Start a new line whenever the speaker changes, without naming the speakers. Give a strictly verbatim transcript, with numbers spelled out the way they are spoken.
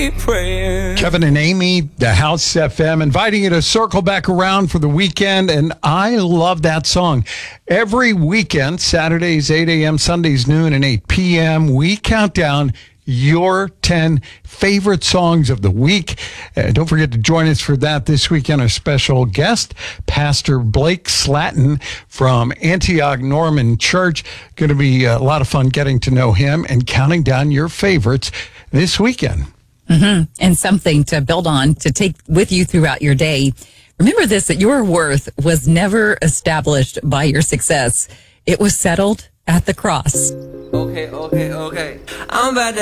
keep praying.
Kevin and Amy, the House F M, inviting you to circle back around for the weekend. And I love that song. Every weekend, Saturdays, eight a.m., Sundays, noon, and eight p.m., we count down your ten favorite songs of the week. Uh, don't forget to join us for that this weekend. Our special guest, Pastor Blake Slatton from Antioch Norman Church. Going to be a lot of fun getting to know him and counting down your favorites this weekend.
Mm-hmm. And something to build on, to take with you throughout your day. Remember this, that your worth was never established by your success. It was settled at the cross.
Okay, okay, okay. I'm about to